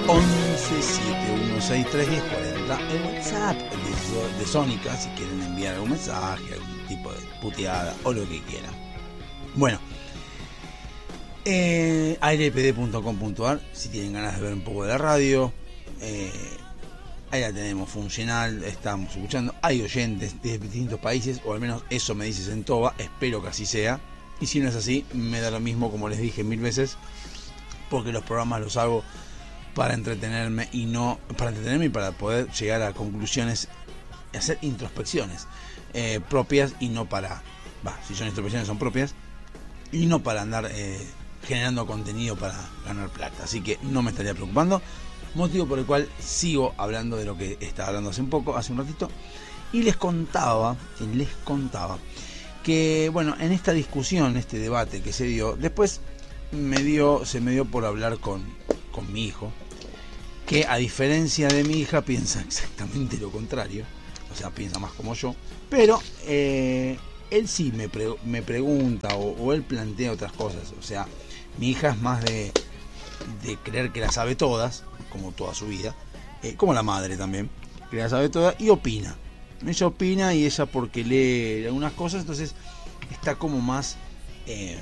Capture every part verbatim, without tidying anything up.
once siete uno seis tres uno cero cuatro cero, el WhatsApp de, de Sónica, si quieren enviar algún mensaje, algún tipo de puteada o lo que quieran. Bueno, eh, aire p d punto com punto a r, si tienen ganas de ver un poco de la radio, eh, ahí la tenemos funcional, estamos escuchando, hay oyentes de distintos países, o al menos eso me dice Sentoba, espero que así sea, y si no es así, me da lo mismo, como les dije mil veces, porque los programas los hago para entretenerme y no para entretenerme y para poder llegar a conclusiones, hacer introspecciones eh, propias y no para, va, si son introspecciones son propias y no para andar eh, generando contenido para ganar plata, así que no me estaría preocupando, motivo por el cual sigo hablando de lo que estaba hablando hace un poco, hace un ratito, y les contaba, y les contaba que bueno, en esta discusión, este debate que se dio, después me dio, se me dio por hablar con, con mi hijo, que a diferencia de mi hija piensa exactamente lo contrario, o sea, piensa más como yo, pero eh, él sí me, pre- me pregunta o, o él plantea otras cosas, o sea, mi hija es más de, de creer que la sabe todas, como toda su vida, eh, como la madre también, que la sabe todas y opina, ella opina y ella porque lee algunas cosas, entonces está como más, eh,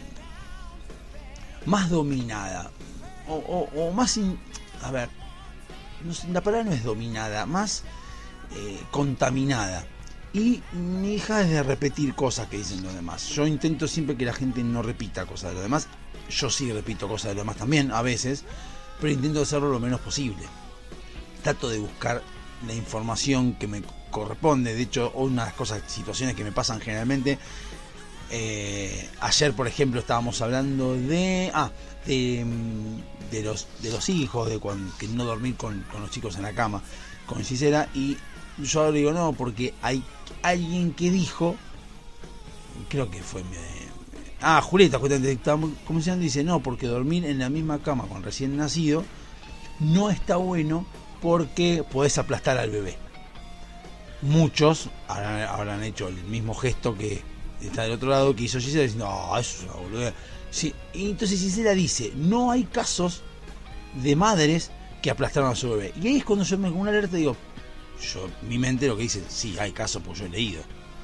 más dominada, o, o, o más, in, a ver, no sé, la palabra no es dominada, más eh, contaminada. Y mi hija es de repetir cosas que dicen los demás. Yo intento siempre que la gente no repita cosas de los demás. Yo sí repito cosas de los demás también, a veces, pero intento hacerlo lo menos posible. Trato de buscar la información que me corresponde. De hecho, una de las cosas, situaciones que me pasan generalmente, eh, ayer por ejemplo estábamos hablando de... Ah, de... de los de los hijos, de cuando, que no dormir con, con los chicos en la cama, con Gisela, y yo ahora digo no, porque hay alguien que dijo, creo que fue me, ah, Julieta, justamente estábamos conversando, dice no, porque dormir en la misma cama con recién nacido no está bueno porque podés aplastar al bebé. Muchos habrán, habrán hecho el mismo gesto que está del otro lado que hizo Gisela, diciendo no, eso es una boludez. Sí, y entonces Gisela dice, no hay casos de madres que aplastaron a su bebé. Y ahí es cuando yo me con una alerta y digo, yo, mi mente lo que dice, sí, hay casos, porque yo he leído.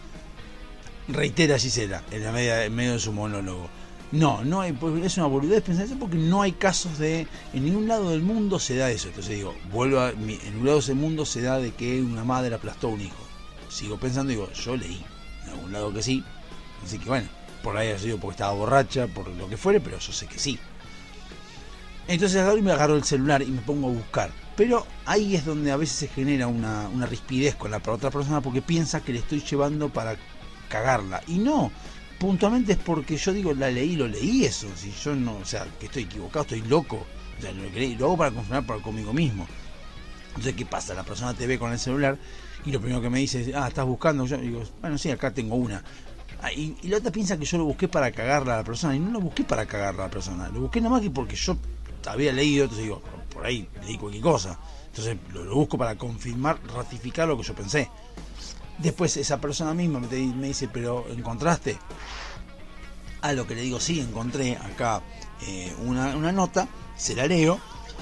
Reitera Gisela en, la media, en medio de su monólogo. No, no hay, es una boludez pensar eso porque no hay casos de, en ningún lado del mundo se da eso. Entonces digo, vuelvo a, en un lado del mundo se da de que una madre aplastó a un hijo. Sigo pensando y digo, yo leí, en algún lado que sí. Así que bueno, por ahí ha sido porque estaba borracha, por lo que fuere, pero yo sé que sí. Entonces agarro y me agarro el celular y me pongo a buscar. Pero ahí es donde a veces se genera una, una rispidez con la otra persona porque piensa que le estoy llevando para cagarla. Y no, puntualmente es porque yo digo, la leí, lo leí eso. Si yo no, o sea, que estoy equivocado, estoy loco. O sea, lo, lo hago para confirmar para conmigo mismo. Entonces, ¿qué pasa? La persona te ve con el celular y lo primero que me dice es, ah, ¿estás buscando? Yo digo, bueno, sí, acá tengo una. Y, y la otra piensa que yo lo busqué para cagarla a la persona, y no lo busqué para cagarla a la persona, lo busqué nada más que porque yo había leído, entonces digo, por ahí leí cualquier cosa, entonces lo, lo busco para confirmar, ratificar lo que yo pensé. Después esa persona misma me, me dice, pero ¿encontraste? A lo que le digo, sí, encontré acá eh, una, una nota, se la leo,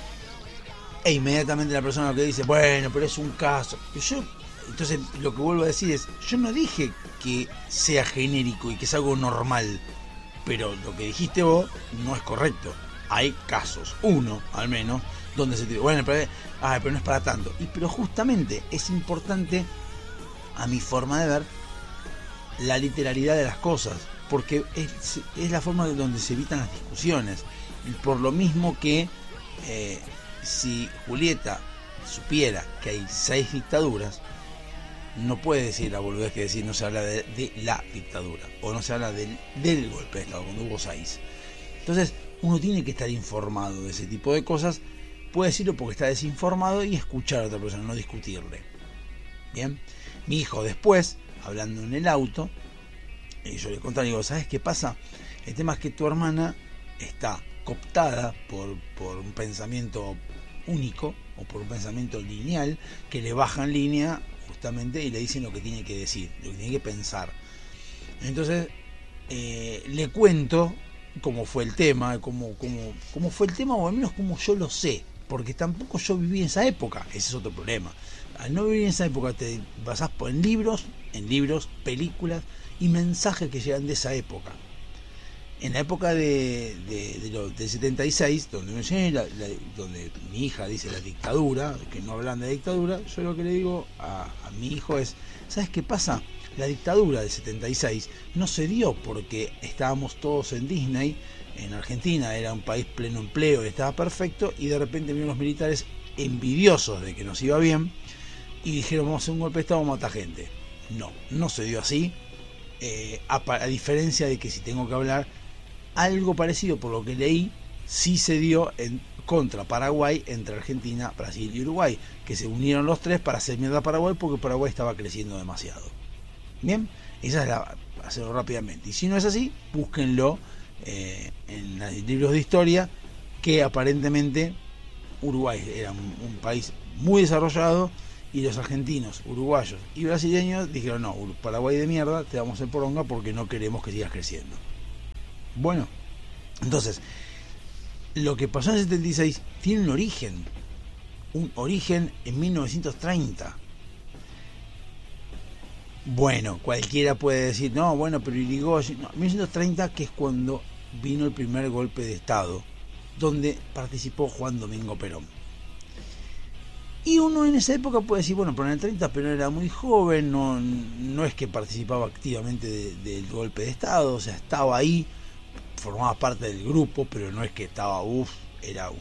e inmediatamente la persona lo que dice, bueno, pero es un caso. Y yo, entonces lo que vuelvo a decir es, yo no dije que sea genérico y que es algo normal, pero lo que dijiste vos no es correcto. Hay casos, uno al menos, donde se dice, bueno, pero, ay, pero no es para tanto. Y pero justamente es importante, a mi forma de ver, la literalidad de las cosas, porque es, es la forma de donde se evitan las discusiones. Y por lo mismo que eh, si Julieta supiera que hay seis dictaduras, no puede decir la boludez que decir, no se habla de, de la dictadura, o no se habla del, del golpe de Estado, cuando hubo seis. Entonces, uno tiene que estar informado de ese tipo de cosas, puede decirlo porque está desinformado y escuchar a otra persona, no discutirle. Bien, mi hijo después, hablando en el auto, y yo le contaba, digo, ¿sabes qué pasa? El tema es que tu hermana está cooptada por, por un pensamiento único, o por un pensamiento lineal, que le baja en línea justamente y le dicen lo que tiene que decir, lo que tiene que pensar. Entonces eh, le cuento cómo fue el tema, cómo, cómo, cómo fue el tema, o al menos como yo lo sé, porque tampoco yo viví en esa época, ese es otro problema. Al no vivir en esa época te basás en libros, en libros, películas y mensajes que llegan de esa época. En la época de, de, de lo, del setenta y seis, donde, me enseñé la, la, donde mi hija dice la dictadura, que no hablan de dictadura, yo lo que le digo a, a mi hijo es, ¿sabes qué pasa? La dictadura del setenta y seis no se dio porque estábamos todos en Disney, en Argentina era un país pleno empleo y estaba perfecto, y de repente vinieron los militares envidiosos de que nos iba bien y dijeron vamos a hacer un golpe de estado, vamos a matar gente. No, no se dio así, eh, a, a diferencia de que si tengo que hablar, algo parecido por lo que leí, sí se dio en contra Paraguay, entre Argentina, Brasil y Uruguay, que se unieron los tres para hacer mierda a Paraguay porque Paraguay estaba creciendo demasiado. Bien, esa es la, hacerlo rápidamente. Y si no es así, búsquenlo eh, en los libros de historia, que aparentemente Uruguay era un, un país muy desarrollado y los argentinos, uruguayos y brasileños dijeron no, Paraguay de mierda, te damos el poronga porque no queremos que sigas creciendo. Bueno, entonces, lo que pasó en el setenta y seis tiene un origen, un origen en mil novecientos treinta. Bueno, cualquiera puede decir, no, bueno, pero Irigoyen, no, mil novecientos treinta, que es cuando vino el primer golpe de Estado, donde participó Juan Domingo Perón. Y uno en esa época puede decir, bueno, pero en el treinta Perón era muy joven, no, no es que participaba activamente de, del golpe de Estado, o sea, estaba ahí, formaba parte del grupo, pero no es que estaba, uff, era un,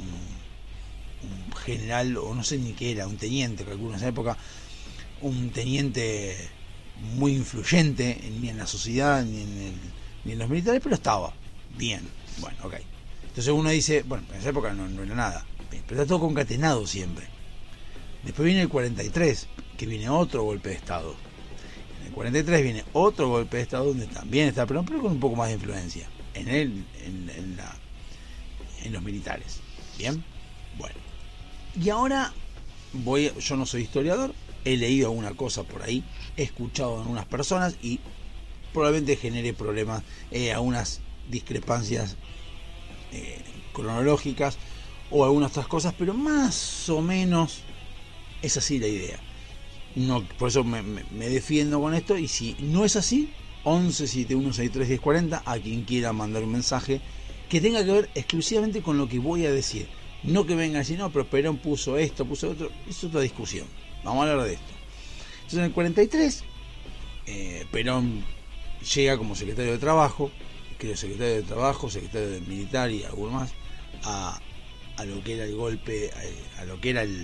un general, o no sé ni qué era, un teniente, calculo en esa época, un teniente muy influyente, ni en la sociedad, ni en, el, ni en los militares, pero estaba bien, bueno, ok. Entonces uno dice, bueno, en esa época no, no era nada, pero está todo concatenado siempre. Después viene el cuarenta y tres, que viene otro golpe de Estado. En el cuarenta y tres viene otro golpe de Estado donde también está Perón, pero con un poco más de influencia en él, en, en, la, en los militares. Bien, bueno. Y ahora voy, yo no soy historiador, he leído alguna cosa por ahí, he escuchado a algunas personas y probablemente genere problemas, eh, algunas discrepancias eh, cronológicas o algunas otras cosas, pero más o menos es así la idea. No, por eso me, me, me defiendo con esto, y si no es así, once setenta y uno sesenta y tres diez cuarenta, a quien quiera mandar un mensaje que tenga que ver exclusivamente con lo que voy a decir. No que venga a decir, no, pero Perón puso esto, puso otro, es otra discusión. Vamos a hablar de esto. Entonces en el cuarenta y tres, eh, Perón llega como secretario de Trabajo, creo secretario de Trabajo, secretario de Militar y alguno más, a, a lo que era el golpe, a, a lo que era el,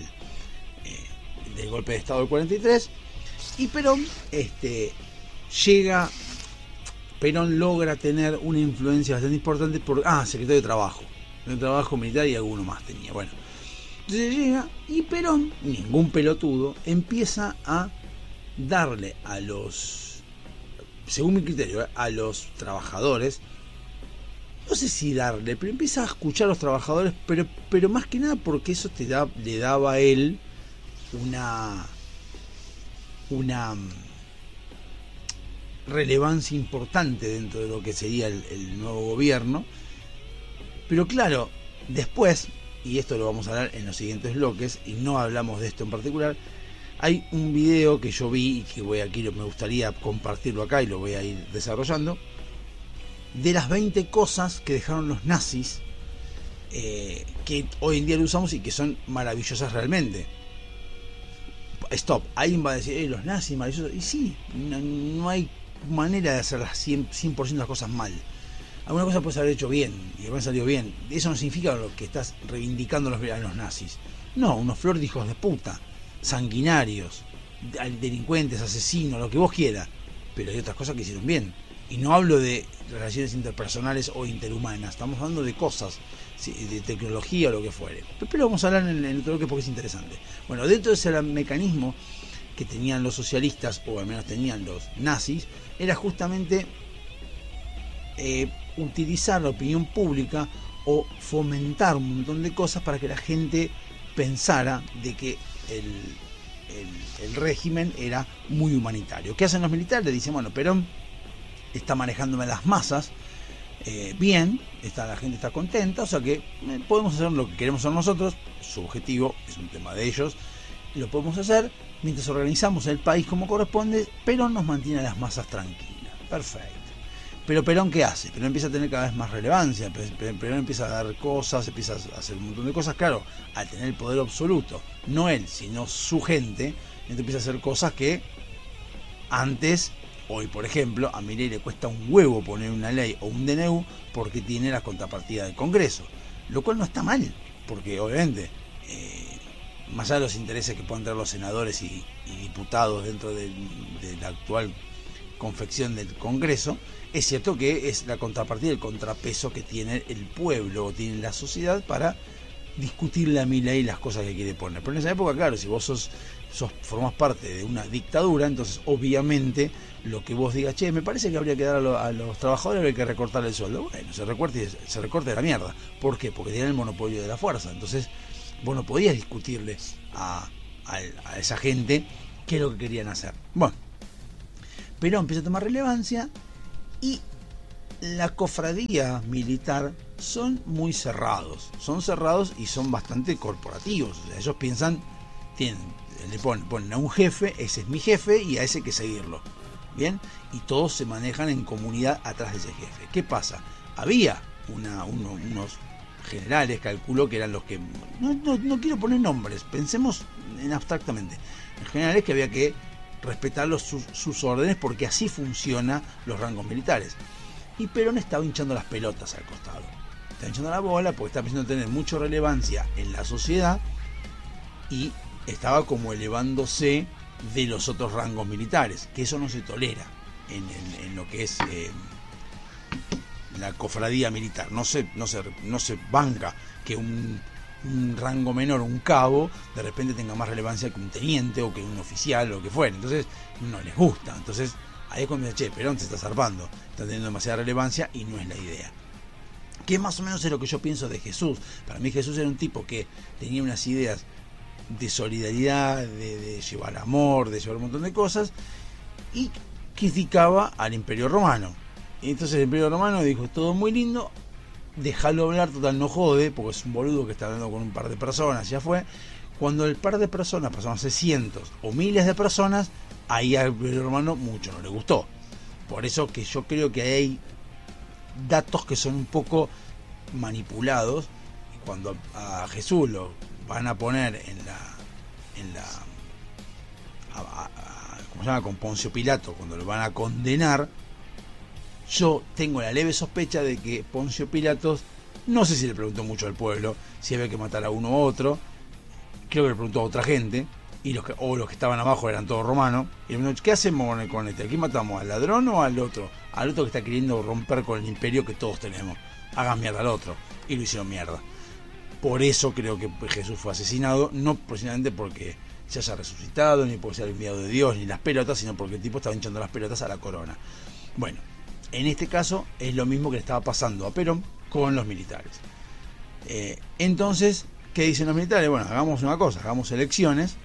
eh, del golpe de Estado del cuarenta y tres, y Perón este, llega, Perón logra tener una influencia bastante importante por, ah, secretario de Trabajo, de Trabajo Militar y alguno más tenía, bueno. Entonces llega y Perón, ningún pelotudo, empieza a darle a los, según mi criterio, a los trabajadores, no sé si darle, pero empieza a escuchar a los trabajadores, pero, pero más que nada porque eso te da, le daba a él una, una relevancia importante dentro de lo que sería el, el nuevo gobierno. Pero claro, después, y esto lo vamos a hablar en los siguientes bloques, y no hablamos de esto en particular, hay un video que yo vi y que voy aquí, me gustaría compartirlo acá y lo voy a ir desarrollando, de las veinte cosas que dejaron los nazis, eh, que hoy en día lo usamos y que son maravillosas realmente. Stop, alguien va a decir, eh, los nazis maravillosos, y sí, no, no hay manera de hacer las cien por ciento las cosas mal. Alguna cosa puedes haber hecho bien y haber salido bien. Eso no significa lo que estás reivindicando a los, a los nazis. No, unos flor de hijos de puta, sanguinarios, delincuentes, asesinos, lo que vos quieras. Pero hay otras cosas que hicieron bien. Y no hablo de relaciones interpersonales o interhumanas. Estamos hablando de cosas, de tecnología o lo que fuere. Pero vamos a hablar en el otro bloque porque es interesante. Bueno, dentro de ese mecanismo que tenían los socialistas, o al menos tenían los nazis, era justamente eh, utilizar la opinión pública o fomentar un montón de cosas para que la gente pensara de que el, el, el régimen era muy humanitario. ¿Qué hacen los militares? Dicen, bueno, Perón está manejándome las masas, eh, bien, está, la gente está contenta, o sea que eh, podemos hacer lo que queremos hacer nosotros, su objetivo es un tema de ellos, lo podemos hacer mientras organizamos el país como corresponde. Perón nos mantiene a las masas tranquilas, perfecto. Pero Perón, ¿qué hace? Perón empieza a tener cada vez más relevancia, Perón empieza a dar cosas, empieza a hacer un montón de cosas, claro, al tener el poder absoluto, no él, sino su gente, entonces empieza a hacer cosas que antes, hoy por ejemplo, a Milei le cuesta un huevo poner una ley o un D N U porque tiene la contrapartida del Congreso, lo cual no está mal, porque obviamente, eh, más allá de los intereses que puedan tener los senadores y, y diputados dentro de, de la actual confección del Congreso, es cierto que es la contrapartida, el contrapeso que tiene el pueblo o tiene la sociedad para discutirle a Milei las cosas que quiere poner. Pero en esa época, claro, si vos sos, sos formás parte de una dictadura, entonces obviamente lo que vos digas, che, me parece que habría que dar a, lo, a los trabajadores, hay que recortar el sueldo. Bueno, se recorte, se recorte la mierda. ¿Por qué? Porque tienen el monopolio de la fuerza. Entonces vos no podías discutirle a, a, a esa gente qué es lo que querían hacer. Bueno, Perón empieza a tomar relevancia y la cofradía militar son muy cerrados, son cerrados y son bastante corporativos. O sea, ellos piensan, tienen, le ponen, ponen a un jefe, ese es mi jefe y a ese hay que seguirlo. Bien, y todos se manejan en comunidad atrás de ese jefe. ¿Qué pasa? Había una, uno, unos generales, calculo que eran los que, no, no, no quiero poner nombres, pensemos en abstractamente, generales que había que respetar los, sus, sus órdenes porque así funcionan los rangos militares. Y Perón estaba hinchando las pelotas al costado, estaba hinchando la bola porque estaba empezando a tener mucha relevancia en la sociedad y estaba como elevándose de los otros rangos militares, que eso no se tolera en, en, en lo que es eh, la cofradía militar. No se, no se, no se banca que un un rango menor, un cabo, de repente tenga más relevancia que un teniente o que un oficial o que fuera. Entonces no les gusta. Entonces ahí es cuando dice, che, Perón se está zarpando, está teniendo demasiada relevancia y no es la idea. Que más o menos es lo que yo pienso de Jesús. Para mí Jesús era un tipo que tenía unas ideas de solidaridad, de, de llevar amor, de llevar un montón de cosas, y criticaba al Imperio Romano. Y entonces el Imperio Romano dijo, todo muy lindo, déjalo hablar, total no jode, porque es un boludo que está hablando con un par de personas, ya fue. Cuando el par de personas pasaron a ser cientos o miles de personas, ahí al Imperio Romano mucho no le gustó. Por eso que yo creo que hay datos que son un poco manipulados. Cuando a Jesús lo van a poner en la en la a, a, a, ¿cómo se llama? Con Poncio Pilato, cuando lo van a condenar, yo tengo la leve sospecha de que Poncio Pilatos, no sé si le preguntó mucho al pueblo si había que matar a uno u otro, creo que le preguntó a otra gente, y los que, o los que estaban abajo eran todos romanos, y le preguntó, ¿qué hacemos con este? ¿A quién matamos? ¿Al ladrón o al otro? Al otro que está queriendo romper con el imperio que todos tenemos. Hagan mierda al otro. Y lo hicieron mierda. Por eso creo que Jesús fue asesinado, no precisamente porque se haya resucitado, ni porque sea el enviado de Dios, ni las pelotas, sino porque el tipo estaba hinchando las pelotas a la corona. Bueno, en este caso es lo mismo que le estaba pasando a Perón con los militares. Eh, entonces, ¿qué dicen los militares? Bueno, hagamos una cosa, hagamos elecciones,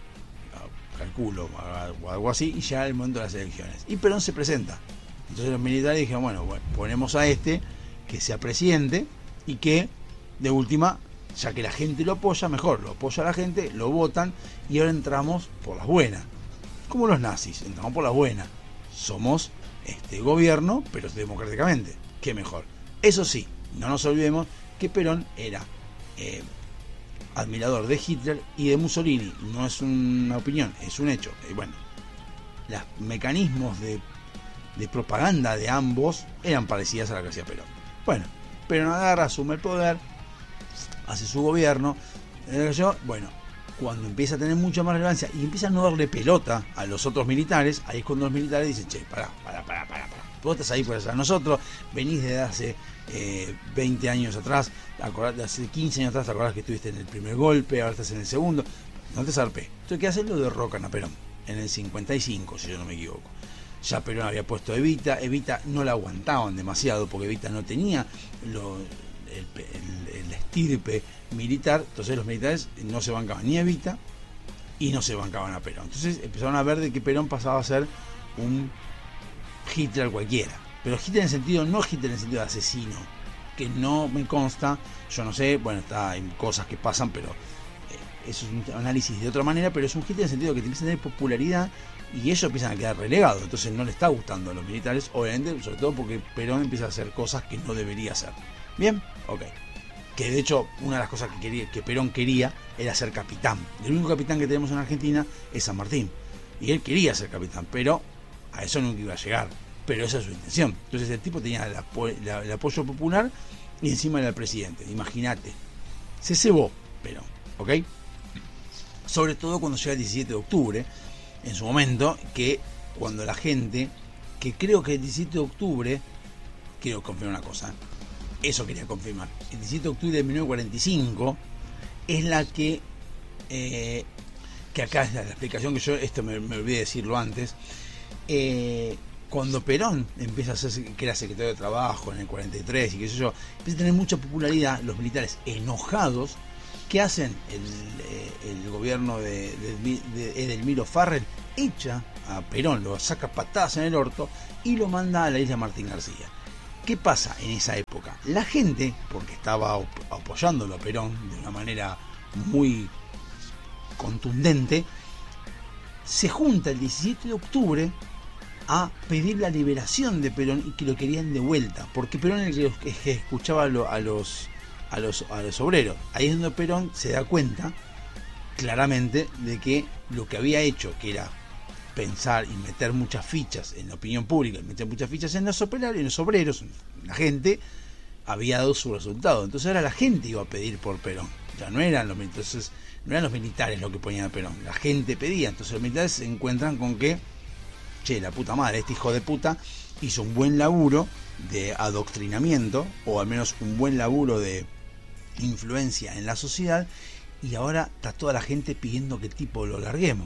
calculo, o algo así, y ya el momento de las elecciones. Y Perón se presenta. Entonces los militares dijeron, bueno, bueno, ponemos a este que sea presidente y que, de última, ya que la gente lo apoya, mejor, lo apoya la gente, lo votan y ahora entramos por las buenas. Como los nazis, entramos por las buenas. Somos este gobierno, pero democráticamente. ¿Qué mejor? Eso sí, no nos olvidemos que Perón era eh, admirador de Hitler y de Mussolini. No es una opinión, es un hecho. Y bueno, los mecanismos de, de propaganda de ambos eran parecidas a la que hacía Perón. Bueno, Perón agarra, asume el poder, hace su gobierno. Bueno, cuando empieza a tener mucha más relevancia y empieza a no darle pelota a los otros militares, ahí es cuando los militares dicen, che, pará, pará, pará, pará, pará. Vos estás ahí por allá. Nosotros venís de hace eh, veinte años atrás, acordás, de hace quince años atrás, te acordás que estuviste en el primer golpe, ahora estás en el segundo. No te zarpé. Entonces, ¿qué hacen? Lo derrocan a Perón en el cincuenta y cinco, si yo no me equivoco. Ya Perón había puesto a Evita, Evita no la aguantaban demasiado porque Evita no tenía lo, el, el, el estirpe militar, entonces los militares no se bancaban ni a Evita y no se bancaban a Perón. Entonces empezaron a ver de que Perón pasaba a ser un Hitler cualquiera, pero Hitler en el sentido, no Hitler en el sentido de asesino, que no me consta, yo no sé, bueno, está, hay cosas que pasan, pero eh, eso es un análisis de otra manera, pero es un Hitler en el sentido de que empieza a tener popularidad y ellos empiezan a quedar relegados, entonces no le está gustando a los militares, obviamente, sobre todo porque Perón empieza a hacer cosas que no debería hacer. Bien, ok. Que de hecho, una de las cosas que quería, que Perón quería era ser capitán. El único capitán que tenemos en Argentina es San Martín. Y él quería ser capitán, pero a eso nunca iba a llegar. Pero esa es su intención. Entonces el tipo tenía el, apo la, el apoyo popular y encima era el presidente. Imagínate. Se cebó Perón, ¿ok? Sobre todo cuando llega el diecisiete de octubre, en su momento, que cuando la gente, que creo que el diecisiete de octubre, quiero confirmar una cosa, eso quería confirmar, el diecisiete de octubre de mil novecientos cuarenta y cinco es la que, eh, que acá es la, la explicación que yo, esto me, me olvidé decirlo antes, eh, cuando Perón empieza a ser, que era secretario de Trabajo en el cuarenta y tres y qué sé yo, empieza a tener mucha popularidad, los militares enojados, ¿qué hacen? El, el gobierno de, de, de Edelmiro Farrell echa a Perón, lo saca patadas en el orto y lo manda a la isla Martín García. ¿Qué pasa en esa época? La gente, porque estaba apoyándolo a Perón de una manera muy contundente, se junta el diecisiete de octubre a pedir la liberación de Perón y que lo querían de vuelta, porque Perón es el que escuchaba a los, a los, a los, a los obreros. Ahí es donde Perón se da cuenta claramente de que lo que había hecho, que era pensar y meter muchas fichas en la opinión pública, y meter muchas fichas en los operarios, en los obreros, la gente, había dado su resultado. Entonces ahora la gente iba a pedir por Perón, ya no eran los entonces no eran los militares los que ponían a Perón, la gente pedía. Entonces los militares se encuentran con que, che, la puta madre, este hijo de puta hizo un buen laburo de adoctrinamiento, o al menos un buen laburo de influencia en la sociedad, y ahora está toda la gente pidiendo que el tipo lo larguemos.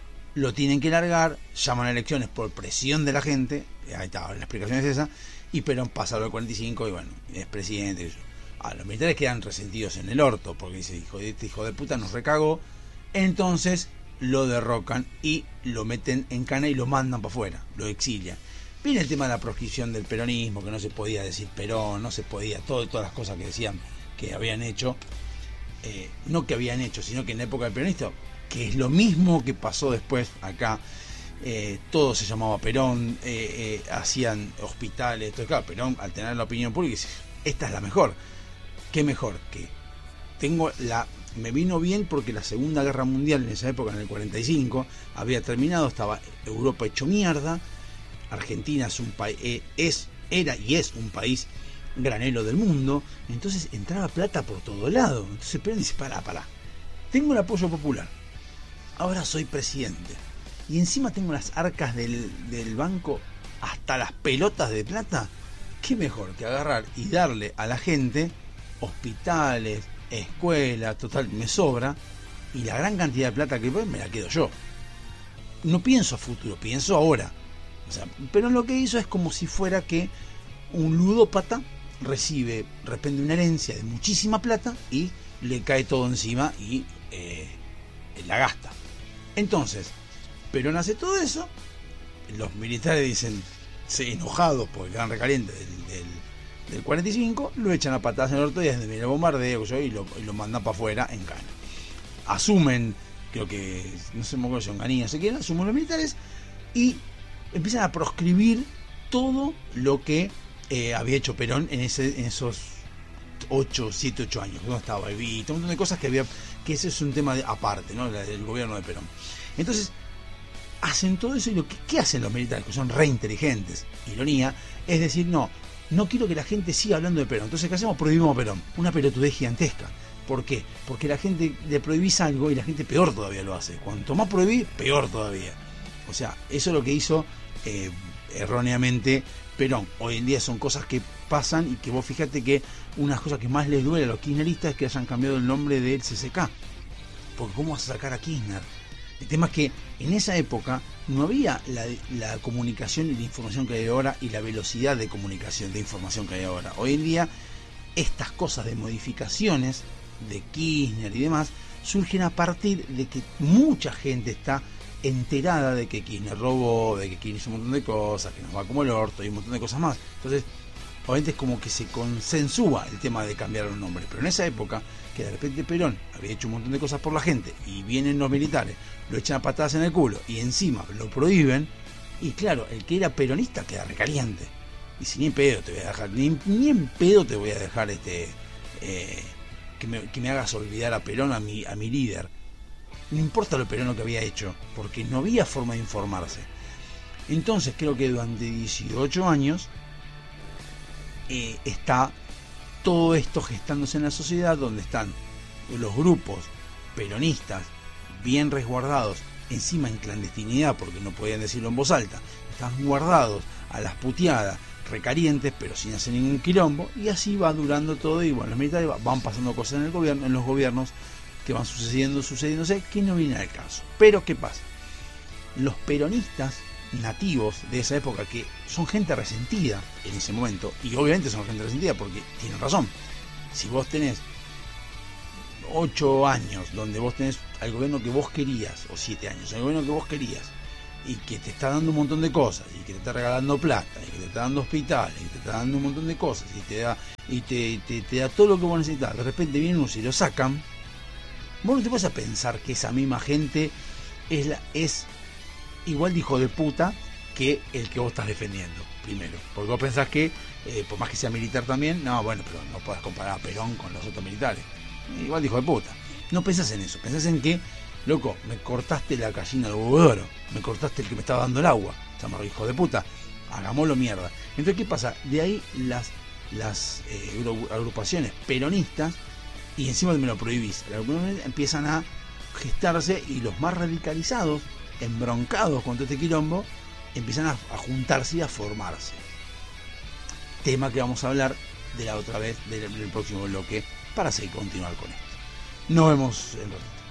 Lo tienen que largar, llaman a elecciones por presión de la gente, ahí está, la explicación es esa, y Perón pasa al cuarenta y cinco y bueno, es presidente. Ah, los militares quedan resentidos en el orto, porque dice, hijo de este hijo de puta nos recagó, entonces lo derrocan y lo meten en cana y lo mandan para afuera, lo exilian. Viene el tema de la proscripción del peronismo, que no se podía decir Perón, no se podía, todo, todas las cosas que decían que habían hecho, eh, no que habían hecho, sino que en la época del peronismo, que es lo mismo que pasó después acá, eh, todo se llamaba Perón, eh, eh, hacían hospitales, entonces claro, Perón al tener la opinión pública dice, esta es la mejor. ¿Qué mejor? Que tengo la, me vino bien porque la Segunda Guerra Mundial en esa época, en el cuarenta y cinco, había terminado, estaba Europa hecho mierda, Argentina es un país, eh, es, era y es un país granero del mundo, entonces entraba plata por todo lado. Entonces Perón dice, pará, pará, tengo el apoyo popular, ahora soy presidente y encima tengo las arcas del, del banco hasta las pelotas de plata. ¿Qué mejor que agarrar y darle a la gente hospitales, escuelas, total, me sobra, y la gran cantidad de plata que voy me la quedo yo? No pienso a futuro, pienso ahora. O sea, pero lo que hizo es como si fuera que un ludópata recibe, de repente, una herencia de muchísima plata y le cae todo encima y eh, la gasta. Entonces, Perón hace todo eso, los militares dicen, se enojados porque quedan recalientes del, del, del cuarenta y cinco, lo echan a patadas en el orto y desde el bombardeo y lo, y lo mandan para afuera en cana. Asumen, creo que, no sé cómo son Ganí, no sé quién, asumen los militares y empiezan a proscribir todo lo que eh, había hecho Perón en, ese, en esos ocho, siete, ocho años, donde estaba Evita, un montón de cosas que había, que ese es un tema de, aparte, ¿no? El gobierno de Perón. Entonces, hacen todo eso y lo que ¿qué hacen los militares? Que son re inteligentes, ironía, es decir, no, no quiero que la gente siga hablando de Perón. Entonces, ¿qué hacemos? Prohibimos a Perón. Una pelotudez gigantesca. ¿Por qué? Porque la gente le prohibís algo y la gente peor todavía lo hace. Cuanto más prohibís, peor todavía. O sea, eso es lo que hizo eh, erróneamente Perón. Hoy en día son cosas que pasan y que vos fíjate que unas cosas que más les duele a los kirchneristas es que hayan cambiado el nombre del C C K. Porque ¿cómo vas a sacar a Kirchner? El tema es que en esa época no había la, la comunicación y la información que hay ahora y la velocidad de comunicación, de información que hay ahora. Hoy en día estas cosas de modificaciones de Kirchner y demás surgen a partir de que mucha gente está enterada de que Kirchner robó, de que Kirchner hizo un montón de cosas, que nos va como el orto y un montón de cosas más. Entonces, obviamente es como que se consensúa el tema de cambiar los nombres. Pero en esa época, que de repente Perón había hecho un montón de cosas por la gente y vienen los militares, lo echan a patadas en el culo y encima lo prohíben, y claro, el que era peronista queda recaliente. Y si ni en pedo te voy a dejar, ni, ni en pedo te voy a dejar este eh, que, me, que me hagas olvidar a Perón, a mi, a mi líder. No importa lo Perón lo que había hecho, porque no había forma de informarse. Entonces creo que durante dieciocho años eh, está todo esto gestándose en la sociedad, donde están los grupos peronistas bien resguardados, encima en clandestinidad porque no podían decirlo en voz alta, están guardados a las puteadas, recalientes, pero sin hacer ningún quilombo, y así va durando todo. Y bueno, los militares van pasando cosas en el gobierno, en los gobiernos que van sucediendo, sucediéndose, que no viene al caso. Pero ¿qué pasa? Los peronistas nativos de esa época, que son gente resentida en ese momento, y obviamente son gente resentida porque tienen razón. Si vos tenés ocho años donde vos tenés al gobierno que vos querías, o siete años, el gobierno que vos querías, y que te está dando un montón de cosas, y que te está regalando plata, y que te está dando hospitales, y te está dando un montón de cosas, y te da y te, te, te da todo lo que vos necesitas, de repente vienen unos y lo sacan, vos no te puedes a pensar que esa misma gente es, la, es igual de hijo de puta que el que vos estás defendiendo, primero, porque vos pensás que, eh, por más que sea militar también, no, bueno, pero no podés comparar a Perón con los otros militares, igual de hijo de puta. No pensás en eso, pensás en que, loco, me cortaste la gallina del huevo de oro, me cortaste el que me estaba dando el agua, llamarlo hijo de puta, hagámoslo mierda. Entonces, ¿qué pasa? De ahí las, las eh, agrupaciones peronistas, y encima me lo prohibís, empiezan a gestarse, y los más radicalizados, embroncados con todo este quilombo, empiezan a, a juntarse y a formarse. Tema que vamos a hablar de la otra vez, del, del próximo bloque, para seguir continuar con esto. Nos vemos en ratito.